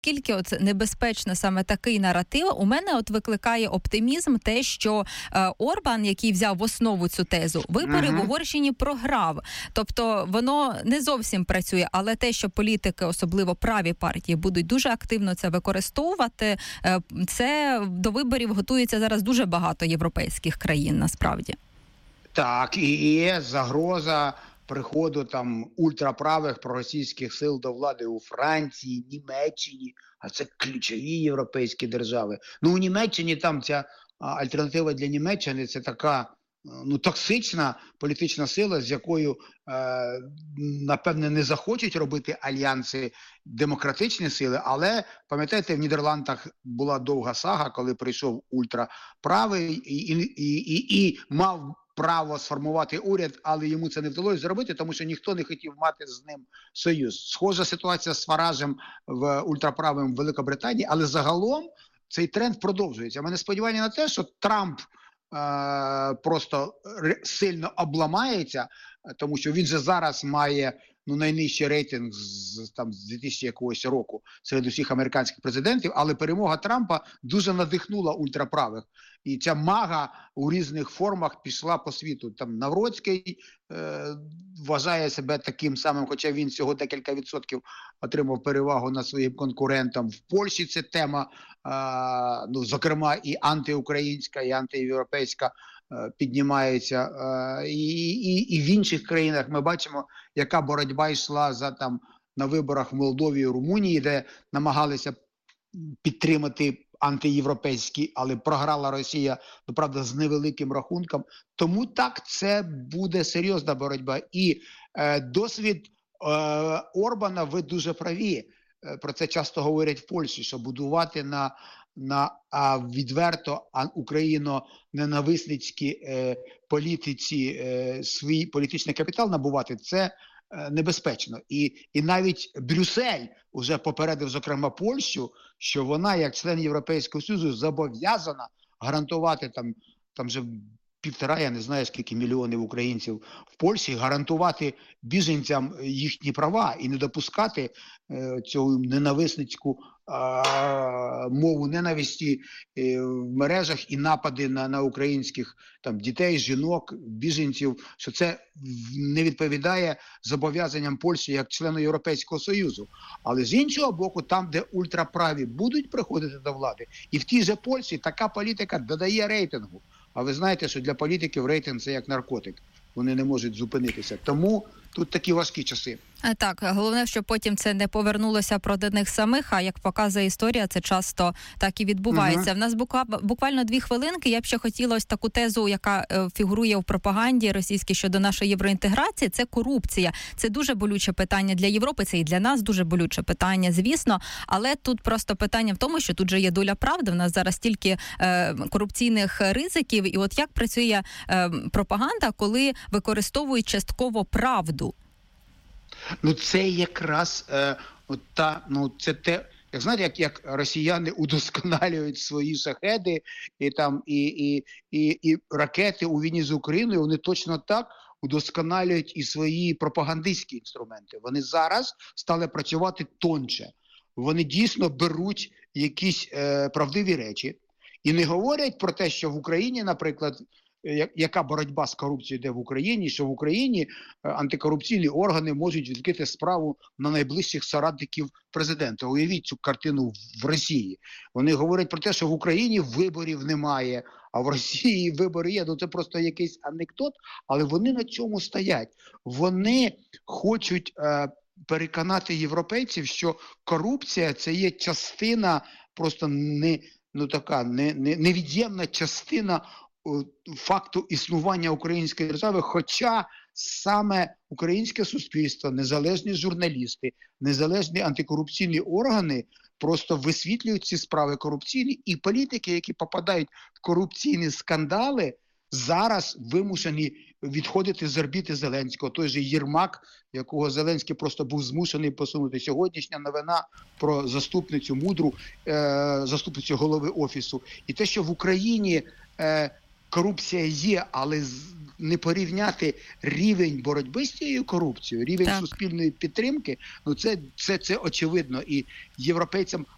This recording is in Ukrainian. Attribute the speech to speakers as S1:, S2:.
S1: наскільки от небезпечно саме такий наратив? У мене от викликає оптимізм те, що Орбан, який взяв в основу цю тезу, вибори в Угорщині програв. Тобто воно не зовсім працює, але те, що політики, особливо праві партії, будуть дуже активно це використовувати, це до виборів готується зараз дуже багато європейських країн, насправді.
S2: Так, і є загроза приходу там ультраправих проросійських сил до влади у Франції, Німеччині, а це ключові європейські держави. Ну, у Німеччині там ця альтернатива для Німеччини – це така токсична політична сила, з якою, напевне, не захочуть робити альянси демократичні сили, але, пам'ятаєте, в Нідерландах була довга сага, коли прийшов ультраправий і мав право сформувати уряд, але йому це не вдалося зробити, тому що ніхто не хотів мати з ним союз. Схожа ситуація з Фаражем в ультраправим в Великобританії, але загалом цей тренд продовжується. У мене сподівання на те, що Трамп просто сильно обламається, тому що він же зараз має найнижчий рейтинг з 2000 якогось року серед усіх американських президентів, але перемога Трампа дуже надихнула ультраправих. І ця мага у різних формах пішла по світу. Там Навроцький вважає себе таким самим, хоча він всього декілька відсотків отримав перевагу над своїм конкурентом. В Польщі це тема, зокрема і антиукраїнська, і антиєвропейська піднімається. І в інших країнах ми бачимо, яка боротьба йшла на виборах в Молдові і Румунії, де намагалися підтримати антиєвропейські, але програла Росія, правда, з невеликим рахунком. Тому так, це буде серйозна боротьба. І досвід Орбана, ви дуже праві, про це часто говорять в Польщі, що будувати на відверто україно-ненависницькій політиці свій політичний капітал набувати, це небезпечно. І навіть Брюссель уже попередив, зокрема, Польщу, що вона, як член Європейського Союзу, зобов'язана гарантувати там же 1,5, я не знаю, скільки мільйонів українців в Польщі, гарантувати біженцям їхні права і не допускати цю ненависницьку мову ненависті в мережах і напади на українських дітей, жінок, біженців, що це не відповідає зобов'язанням Польщі як члену Європейського Союзу. Але з іншого боку, там, де ультраправі будуть приходити до влади, і в тій же Польщі така політика додає рейтингу. А ви знаєте, що для політиків рейтинг – це як наркотик. Вони не можуть зупинитися. Тому тут такі важкі часи.
S1: Так, головне, щоб потім це не повернулося проти них самих, а як показує історія, це часто так і відбувається. В нас буквально 2 хвилинки. Я б ще хотіла ось таку тезу, яка фігурує в пропаганді російській щодо нашої євроінтеграції, це корупція. Це дуже болюче питання для Європи, це і для нас дуже болюче питання, звісно. Але тут просто питання в тому, що тут же є доля правди, в нас зараз стільки корупційних ризиків. І от як працює пропаганда, коли використовують частково правду?
S2: Це якраз це те, як знаєте, як росіяни удосконалюють свої шахеди і ракети у війні з Україною, вони точно так удосконалюють і свої пропагандистські інструменти. Вони зараз стали працювати тоньше. Вони дійсно беруть якісь правдиві речі і не говорять про те, що в Україні, наприклад, яка боротьба з корупцією йде в Україні, що в Україні антикорупційні органи можуть відкрити справу на найближчих соратників президента. Уявіть цю картину в Росії. Вони говорять про те, що в Україні виборів немає, а в Росії вибори є. Це просто якийсь анекдот, але вони на цьому стоять. Вони хочуть переконати європейців, що корупція – це є частина, просто невід'ємна частина факту існування української держави, хоча саме українське суспільство, незалежні журналісти, незалежні антикорупційні органи просто висвітлюють ці справи корупційні, і політики, які попадають в корупційні скандали, зараз вимушені відходити з орбіти Зеленського. Той же Єрмак, якого Зеленський просто був змушений посунути. Сьогоднішня новина про заступницю мудру, заступницю голови Офісу. І те, що в Україні корупція є, але не порівняти рівень боротьби з цією корупцією, рівень суспільної підтримки, це очевидно. І європейцям